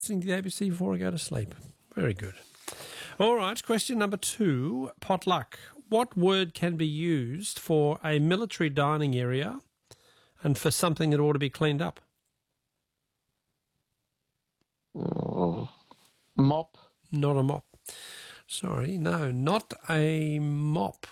listening to the ABC before I go to sleep. Very good. All right, question number 2, potluck. What word can be used for a military dining area and for something that ought to be cleaned up? Mop. Not a mop. Sorry, no, not a mop.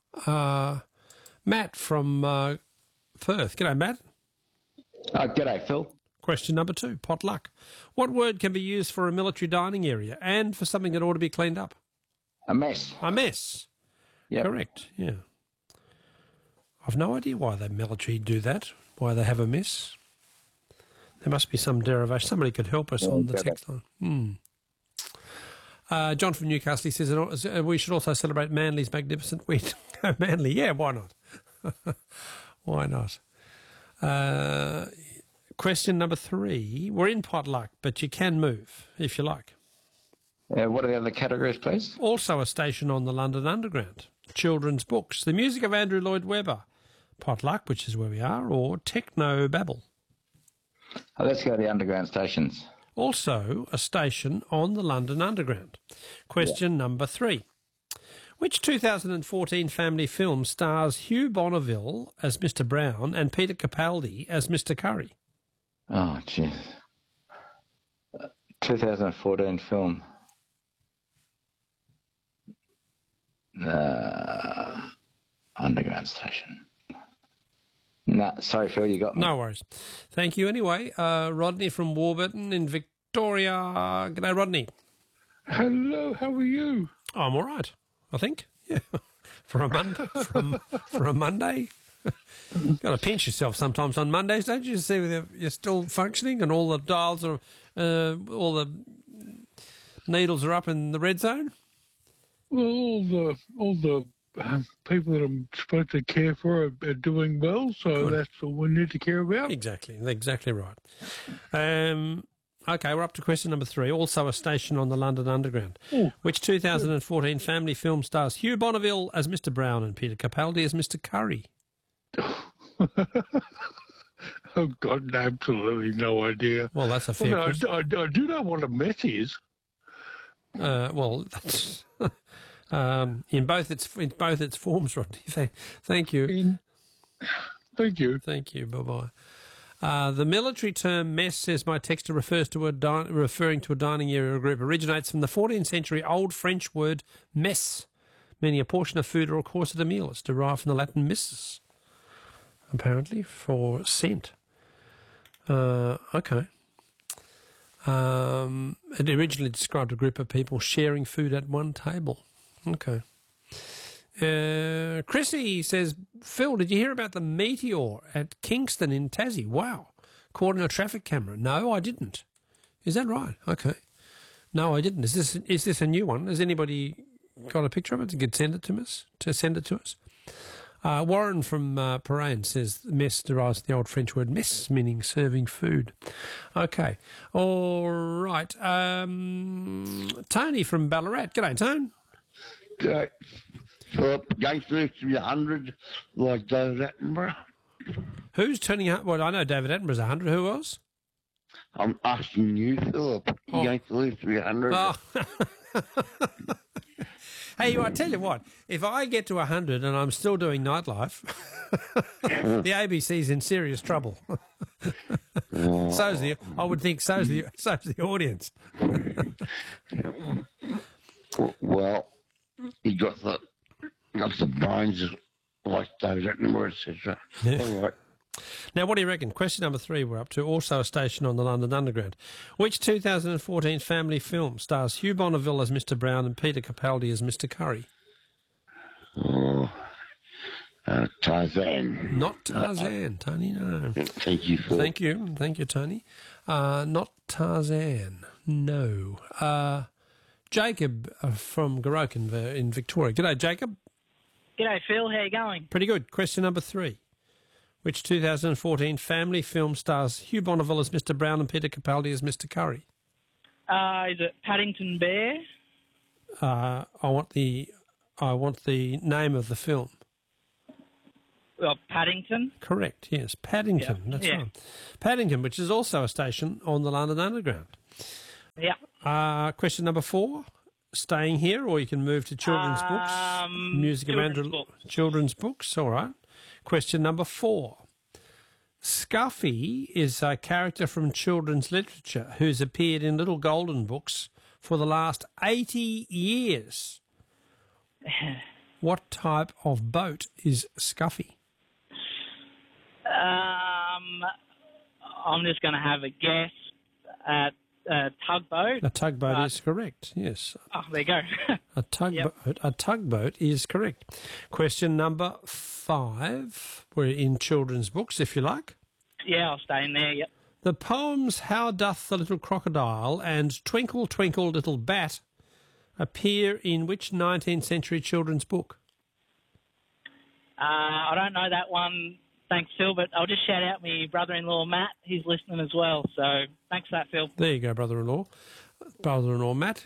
Matt from Perth. G'day, Matt. G'day, Phil. Question number 2, potluck. What word can be used for a military dining area and for something that ought to be cleaned up? A mess. A mess. Yep. Correct, yeah. I've no idea why the military do that, why they have a mess. There must be some derivation. Somebody could help us on the text line. John from Newcastle, he says we should also celebrate Manly's magnificent win. Manly, yeah, why not? Why not? Question number 3. We're in potluck, but you can move if you like. What are the other categories, please? Also a station on the London Underground. Children's books. The music of Andrew Lloyd Webber. Potluck, which is where we are, or Techno Babble. Let's go to the underground stations. Also a station on the London Underground. Question number 3. Which 2014 family film stars Hugh Bonneville as Mr. Brown and Peter Capaldi as Mr. Curry? Oh, jeez. 2014 film. Underground station. No, sorry, Phil, you got me. No worries. Thank you anyway. Rodney from Warburton in Victoria. G'day, Rodney. Hello, how are you? I'm all right, I think. Yeah. For a Monday. For a Monday. Got to pinch yourself sometimes on Mondays, don't you? To see whether you're still functioning and all the dials are, all the needles are up in the red zone. Well, all the people that I'm supposed to care for are doing well, so Good. That's all we need to care about. Exactly right. Okay, we're up to question number 3. Also a station on the London Underground. Oh. Which 2014 family film stars Hugh Bonneville as Mr. Brown and Peter Capaldi as Mr. Curry? Oh, God, absolutely no idea. Well, that's a fair Well, question. I do know what a mess is. Well, that's in both its forms, Rodney. Thank you. Thank you. Thank you. Bye-bye. The military term mess, says my texter, refers to referring to a dining area or group, originates from the 14th century Old French word messe, meaning a portion of food or a course at a meal. It's derived from the Latin missus, apparently, for scent. Okay. It originally described a group of people sharing food at one table. Okay. Chrissy says, Phil, did you hear about the meteor at Kingston in Tassie? Wow. Caught in a traffic camera. No, I didn't. Is that right? Okay. No, I didn't. Is this a new one? Has anybody got a picture of it? You could send it to us. Warren from Paraine says mess derives from the old French word messe, meaning serving food. Okay. All right. Tony from Ballarat. G'day, Tone. Philip, going through 300 like David Attenborough. Who's turning up? Well, I know David Attenborough's 100. Who else? I'm asking you, Philip. Oh. Going through 300. Oh. Hey, I tell you what, if I get to 100 and I'm still doing nightlife, the ABC's in serious trouble. I would think so's the audience. Well, he got the bones like David Attenborough, etc. Yeah. All right. Now, what do you reckon? Question number 3 we're up to, also a station on the London Underground. Which 2014 family film stars Hugh Bonneville as Mr. Brown and Peter Capaldi as Mr. Curry? Oh, Tarzan. Not Tarzan, Tony, no. Thank you, Phil. Thank you, Tony. Not Tarzan, no. Jacob from Gorokan in Victoria. G'day, Jacob. G'day, Phil. How you going? Pretty good. Question number 3. Which 2014 family film stars Hugh Bonneville as Mr. Brown and Peter Capaldi as Mr. Curry? Is it Paddington Bear? I want the name of the film. Well, Paddington. Correct. Yes, Paddington. Yeah. That's Yeah. right. Paddington, which is also a station on the London Underground. Yeah. Question number 4. Staying here, or you can move to children's books. Music around children's books. children's books. All right. Question number 4. Scuffy is a character from children's literature who's appeared in Little Golden Books for the last 80 years. What type of boat is Scuffy? I'm just going to have a guess at a tugboat. A tugboat is correct, yes. Oh, there you go. A tugboat is correct. Question number 5. We're in children's books, if you like. Yeah, I'll stay in there, yep. The poems How Doth the Little Crocodile and Twinkle, Twinkle, Little Bat appear in which 19th century children's book? I don't know that one, thanks, Phil, but I'll just shout out my brother-in-law, Matt. He's listening as well, so thanks for that, Phil. There you go, brother-in-law. Brother-in-law, Matt.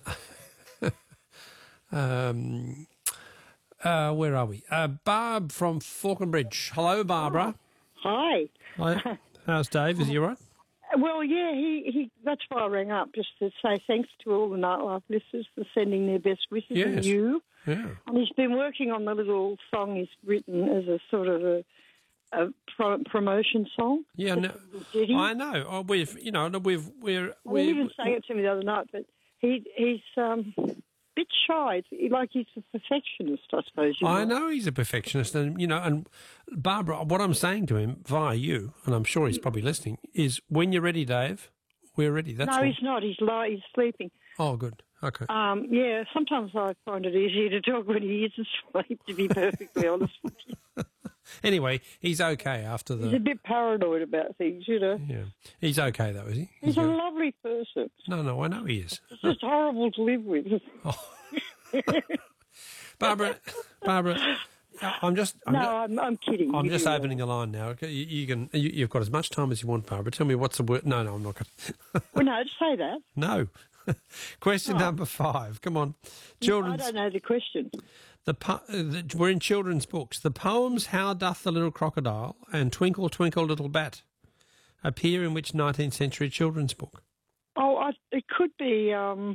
Where are we? Barb from Falkland Bridge. Hello, Barbara. Hi. Hi. How's Dave? Is he all right? Well, yeah, he. That's why I rang up, just to say thanks to all the Nightlife listeners for sending their best wishes and you. Yeah. And he's been working on the little song he's written as a sort of a promotion song. Yeah, no, I know. Oh, we're. He even sang it to me the other night, but he's a bit shy. He's a perfectionist, I suppose. I know he's a perfectionist, and Barbara, what I'm saying to him via you, and I'm sure he's probably listening, is when you're ready, Dave, we're ready. That's all. He's not. He's sleeping. Oh, good. Okay. Yeah, sometimes I find it easier to talk when he is asleep, to be perfectly honest with you. Anyway, he's okay after the... He's a bit paranoid about things, Yeah. He's okay, though, is he? He's a lovely person. No, I know he is. It's just horrible to live with. Oh. Barbara, I'm kidding. I'm just opening the line now. You've got as much time as you want, Barbara. Tell me what's the word. No, I'm not going to. Well, no, just say that. No. Question number 5. Come on. Children's. I don't know the question. We're in children's books. The poems How Doth the Little Crocodile and Twinkle, Twinkle, Little Bat appear in which 19th century children's book? Oh, it could be,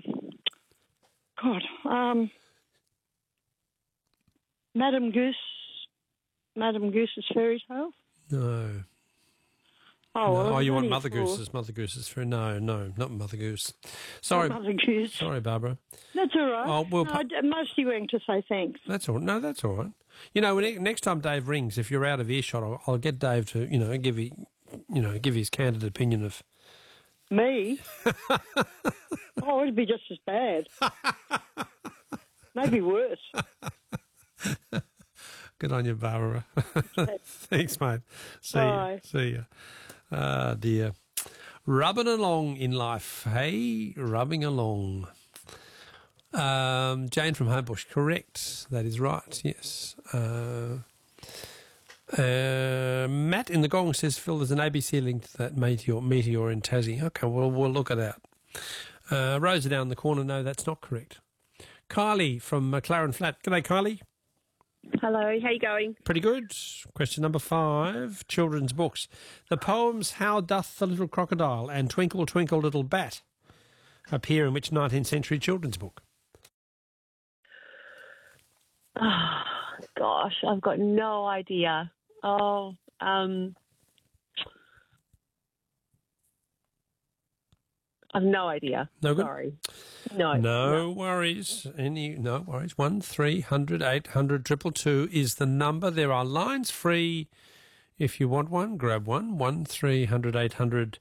Madame Goose's Fairy Tale? No. Oh, you want Mother Goose's fairy? No, not Mother Goose. Sorry, Mother Goose. Sorry, Barbara. That's all right. Oh, well, I mostly rang to say thanks. That's all. No, that's all right. Next time Dave rings, if you're out of earshot, I'll get Dave to give his candid opinion of me. Oh, it'd be just as bad. Maybe worse. Good on you, Barbara. Thanks, mate. Bye. See ya. Dear. Rubbing along in life, hey? Rubbing along. Jane from Homebush, correct. That is right, yes. Matt in the Gong says, Phil, there's an ABC link to that meteor in Tassie. Okay, well, we'll look at that. Rosa down the corner, no, that's not correct. Kylie from McLaren Flat. G'day, Kylie. Hello, how you going? Pretty good. Question number 5, children's books. The poems How Doth the Little Crocodile and Twinkle, Twinkle, Little Bat appear in which 19th century children's book? Oh, gosh, I've got no idea. I've no idea. No good? Sorry. No. No worries. No worries. 1300 800 222 is the number. There are lines free. If you want one, grab one. 1300 800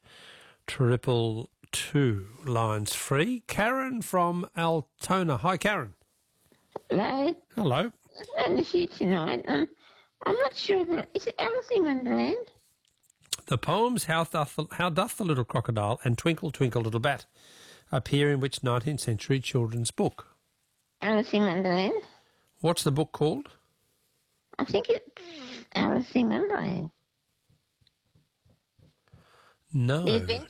222 lines free. Karen from Altona. Hi, Karen. Hello. Hello. And this here tonight. I'm not sure that is it Alice in Wonderland? The poems How Doth the Little Crocodile and Twinkle, Twinkle, Little Bat appear in which 19th century children's book? Alice in Wonderland. What's the book called? I think it's Alice in Wonderland. No.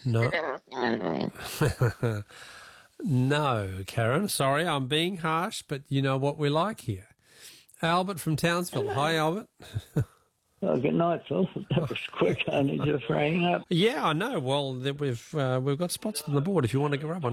No, Karen. Sorry, I'm being harsh, but you know what we like here. Albert from Townsville. Hi, Albert. Oh, good night, Phil. That was quick. I only just rang up. Yeah, I know. Well, we've got spots on the board if you want to grab one.